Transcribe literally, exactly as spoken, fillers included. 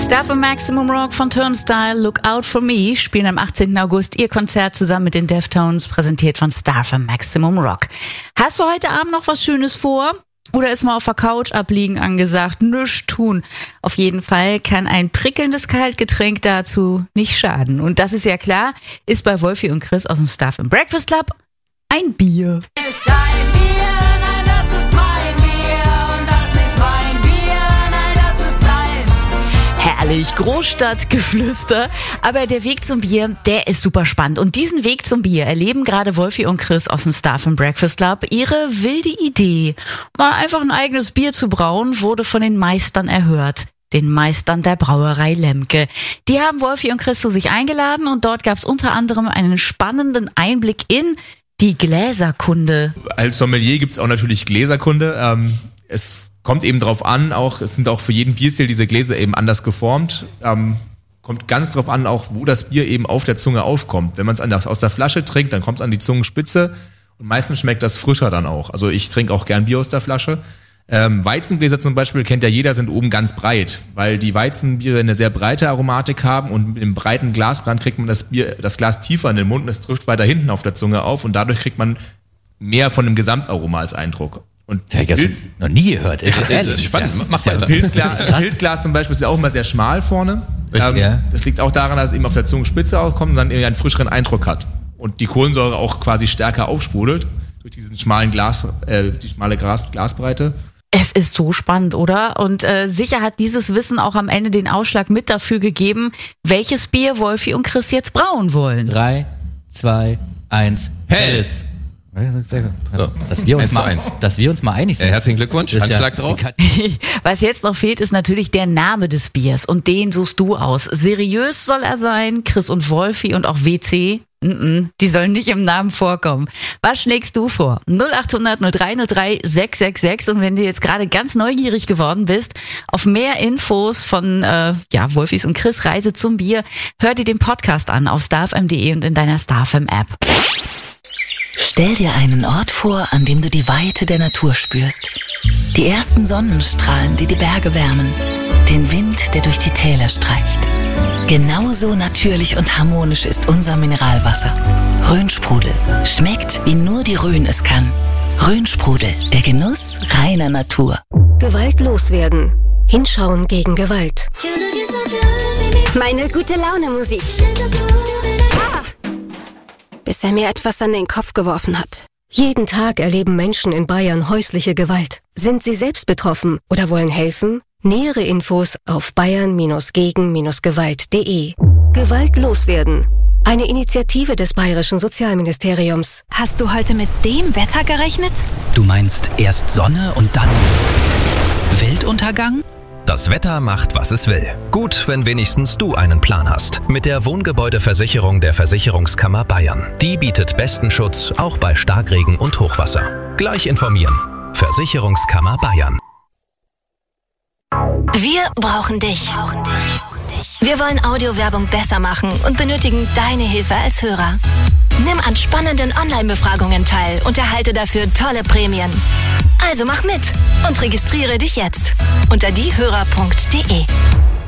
Stuff und Maximum Rock von Turnstile, Look Out For Me, spielen am achtzehnten August ihr Konzert zusammen mit den Deftones, präsentiert von Stuff und Maximum Rock. Hast du heute Abend noch was Schönes vor? Oder ist mal auf der Couch abliegen angesagt? Nichts tun. Auf jeden Fall kann ein prickelndes Kaltgetränk dazu nicht schaden. Und das ist ja klar, ist bei Wolfi und Chris aus dem Stuff and Breakfast Club ein Bier. Ist dein Bier, nein, das ist mein Bier. Und das nicht mein Bier, nein, das ist deins. Herrlich, Großstadtgeflüster. Aber der Weg zum Bier, der ist super spannend. Und diesen Weg zum Bier erleben gerade Wolfi und Chris aus dem Stuff and Breakfast Club. Ihre wilde Idee, mal einfach ein eigenes Bier zu brauen, wurde von den Meistern erhört. Den Meistern der Brauerei Lemke. Die haben Wolfi und Chris zu sich eingeladen und dort gab es unter anderem einen spannenden Einblick in die Gläserkunde. Als Sommelier gibt's auch natürlich Gläserkunde. Ähm, es kommt eben drauf an, auch es sind auch für jeden Bierstil diese Gläser eben anders geformt. Ähm, kommt ganz drauf an, auch wo das Bier eben auf der Zunge aufkommt. Wenn man es aus der Flasche trinkt, dann kommt es an die Zungenspitze und meistens schmeckt das frischer dann auch. Also ich trinke auch gern Bier aus der Flasche. Ähm, Weizengläser zum Beispiel, kennt ja jeder, sind oben ganz breit, weil die Weizenbiere eine sehr breite Aromatik haben und mit dem breiten Glasbrand kriegt man das Bier, das Glas tiefer in den Mund und es trifft weiter hinten auf der Zunge auf und dadurch kriegt man mehr von dem Gesamtaroma als Eindruck. Und ja, ich hab's noch nie gehört. Ist ja, das ist spannend. Ja, mach weiter. Pilzglas, Pilzglas zum Beispiel ist ja auch immer sehr schmal vorne. Richtig, ähm, ja. Das liegt auch daran, dass es eben auf der Zungenspitze aufkommt und dann irgendwie einen frischeren Eindruck hat. Und die Kohlensäure auch quasi stärker aufsprudelt durch diesen schmalen Glas, äh, die schmale Glas, Glasbreite. Es ist so spannend, oder? Und äh, sicher hat dieses Wissen auch am Ende den Ausschlag mit dafür gegeben, welches Bier Wolfi und Chris jetzt brauen wollen. Drei, zwei, eins, Helles. So, dass wir uns mal, dass wir uns mal einig sind. Ja, herzlichen Glückwunsch, Handschlag ja drauf. Was jetzt noch fehlt, ist natürlich der Name des Biers und den suchst du aus. Seriös soll er sein, Chris und Wolfi und auch W C. Mm-mm, die sollen nicht im Namen vorkommen. Was schlägst du vor? null acht hundert null drei null drei sechs sechs sechs und wenn du jetzt gerade ganz neugierig geworden bist auf mehr Infos von äh, ja Wolfis und Chris Reise zum Bier, hör dir den Podcast an auf starfm punkt de und in deiner StarFM App. Stell dir einen Ort vor, an dem du die Weite der Natur spürst. Die ersten Sonnenstrahlen, die die Berge wärmen. Den Wind, der durch die Täler streicht. Genauso natürlich und harmonisch ist unser Mineralwasser. Rhönsprudel. Schmeckt, wie nur die Rhön es kann. Rhönsprudel, der Genuss reiner Natur. Gewalt loswerden. Hinschauen gegen Gewalt. Meine gute Laune Musik. Ah. Bis er mir etwas an den Kopf geworfen hat. Jeden Tag erleben Menschen in Bayern häusliche Gewalt. Sind sie selbst betroffen oder wollen helfen? Nähere Infos auf bayern gegen gewalt punkt de. Gewalt loswerden. Eine Initiative des Bayerischen Sozialministeriums. Hast du heute mit dem Wetter gerechnet? Du meinst erst Sonne und dann Weltuntergang? Das Wetter macht, was es will. Gut, wenn wenigstens du einen Plan hast. Mit der Wohngebäudeversicherung der Versicherungskammer Bayern. Die bietet besten Schutz, auch bei Starkregen und Hochwasser. Gleich informieren. Versicherungskammer Bayern. Wir brauchen dich. Wir wollen Audiowerbung besser machen und benötigen deine Hilfe als Hörer. Nimm an spannenden Online-Befragungen teil und erhalte dafür tolle Prämien. Also mach mit und registriere dich jetzt unter diehörer punkt de.